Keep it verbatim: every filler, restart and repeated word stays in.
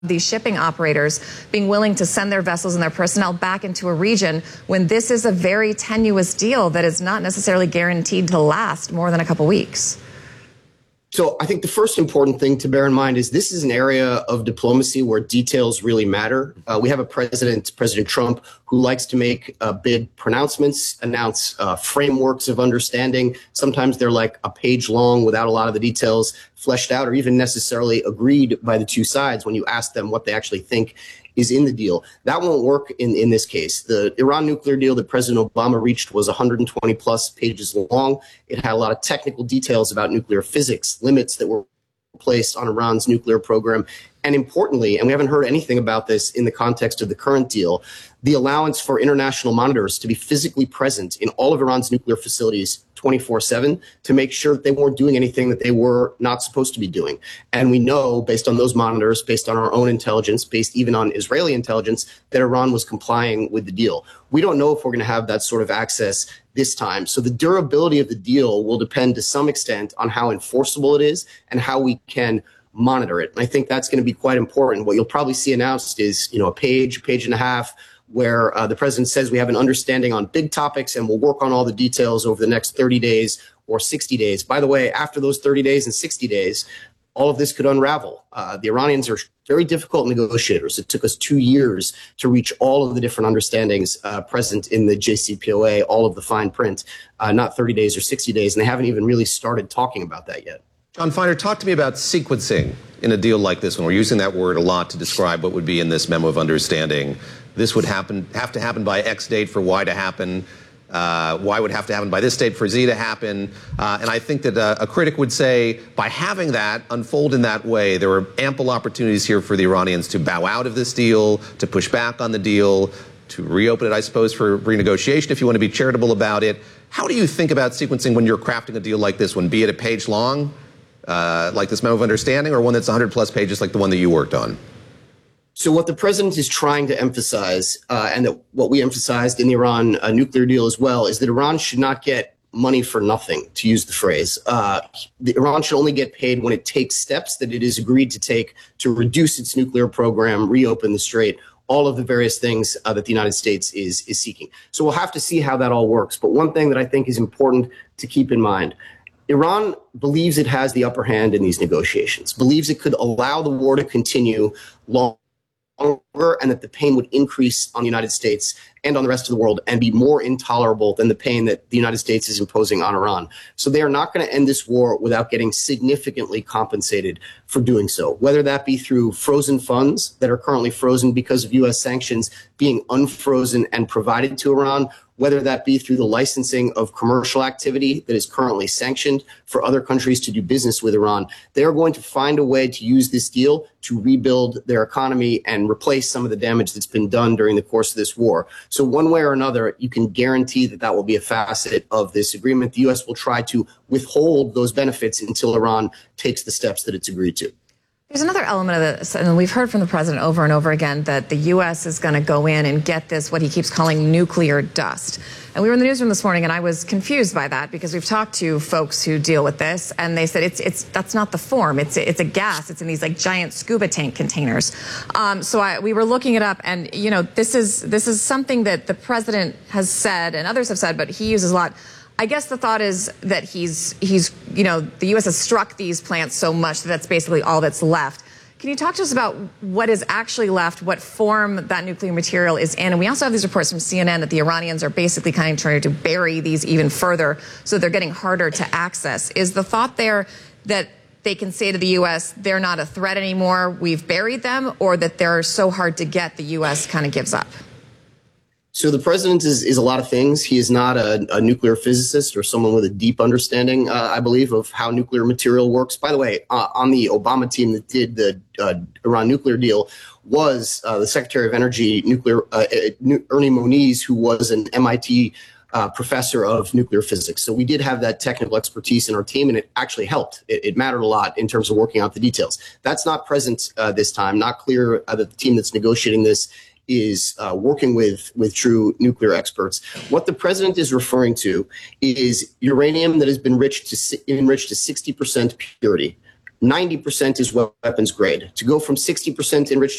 these shipping operators being willing to send their vessels and their personnel back into a region when this is a very tenuous deal that is not necessarily guaranteed to last more than a couple weeks? So I think the first important thing to bear in mind is this is an area of diplomacy where details really matter. Uh, we have a president, President Trump, who likes to make uh, big pronouncements, announce uh, frameworks of understanding. Sometimes they're like a page long without a lot of the details fleshed out or even necessarily agreed by the two sides when you ask them what they actually think is in the deal. That won't work in, in this case. The Iran nuclear deal that President Obama reached was one hundred twenty plus pages long. It had a lot of technical details about nuclear physics, limits that were placed on Iran's nuclear program. And importantly, and we haven't heard anything about this in the context of the current deal, the allowance for international monitors to be physically present in all of Iran's nuclear facilities twenty-four seven to make sure that they weren't doing anything that they were not supposed to be doing. And we know, based on those monitors, based on our own intelligence, based even on Israeli intelligence, that Iran was complying with the deal. We don't know if we're going to have that sort of access this time. So the durability of the deal will depend to some extent on how enforceable it is and how we can monitor it. And I think that's going to be quite important. What you'll probably see announced is, you know, a page, page and a half, where uh, the president says we have an understanding on big topics and we'll work on all the details over the next thirty days or sixty days. By the way, after those thirty days and sixty days, all of this could unravel. Uh, the Iranians are very difficult negotiators. It took us two years to reach all of the different understandings uh, present in the J C P O A, all of the fine print, uh, not thirty days or sixty days, and they haven't even really started talking about that yet. John Feiner, talk to me about sequencing in a deal like this one. We're using that word a lot to describe what would be in this memo of understanding. This would happen, have to happen by X date for Y to happen. Uh, y would have to happen by this date for Z to happen. Uh, and I think that uh, a critic would say by having that unfold in that way, there are ample opportunities here for the Iranians to bow out of this deal, to push back on the deal, to reopen it, I suppose, for renegotiation if you want to be charitable about it. How do you think about sequencing when you're crafting a deal like this one, be it a page long, uh, like this memo of understanding, or one that's one hundred plus pages like the one that you worked on? So what the president is trying to emphasize, uh, and that what we emphasized in the Iran uh, nuclear deal as well, is that Iran should not get money for nothing, to use the phrase. Uh, the Iran should only get paid when it takes steps that it has agreed to take to reduce its nuclear program, reopen the Strait, all of the various things uh, that the United States is, is seeking. So we'll have to see how that all works. But one thing that I think is important to keep in mind, Iran believes it has the upper hand in these negotiations, believes it could allow the war to continue long and that the pain would increase on the United States and on the rest of the world and be more intolerable than the pain that the United States is imposing on Iran. So they are not going to end this war without getting significantly compensated for doing so, whether that be through frozen funds that are currently frozen because of U S sanctions being unfrozen and provided to Iran, whether that be through the licensing of commercial activity that is currently sanctioned for other countries to do business with Iran. They are going to find a way to use this deal to rebuild their economy and replace some of the damage that's been done during the course of this war. So one way or another, you can guarantee that that will be a facet of this agreement. The U S will try to withhold those benefits until Iran takes the steps that it's agreed to. There's another element of this, and we've heard from the president over and over again that the U S is going to go in and get this, what he keeps calling nuclear dust. And we were in the newsroom this morning, and I was confused by that because we've talked to folks who deal with this, and they said it's it's that's not the form. It's it's a gas. It's in these like giant scuba tank containers. Um, so I, we were looking it up, and you know this is this is something that the president has said and others have said, but he uses a lot. I guess the thought is that he's, he's, you know, the U S has struck these plants so much that that's basically all that's left. Can you talk to us about what is actually left, what form that nuclear material is in? And we also have these reports from C N N that the Iranians are basically kind of trying to bury these even further, so they're getting harder to access. Is the thought there that they can say to the U S, they're not a threat anymore, we've buried them, or that they're so hard to get the U S kind of gives up? So the president is, is a lot of things. He is not a, a nuclear physicist or someone with a deep understanding, uh, I believe, of how nuclear material works. By the way, uh, on the Obama team that did the uh, Iran nuclear deal was uh, the Secretary of Energy, nuclear uh, Ernie Moniz, who was an M I T uh, professor of nuclear physics. So we did have that technical expertise in our team, and it actually helped. It, it mattered a lot in terms of working out the details. That's not present uh, this time. Not clear uh, that the team that's negotiating this is uh, working with with true nuclear experts. What the president is referring to is uranium that has been enriched to enriched to sixty percent purity. ninety percent is weapons grade. To go from sixty percent enriched